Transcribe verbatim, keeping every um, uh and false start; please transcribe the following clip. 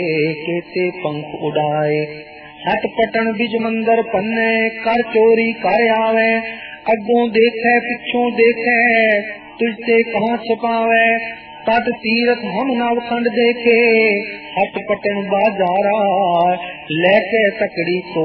केते पंख उड़ाए। हट पटन बिज मंदर पन्ने कर चोरी कर आवे। अगों देखे पिछों देखे तुझते कहाँ छुपावे। तट तीरथ हम नवखंड देखे हट पटन बाजारा लेके तकड़ी तो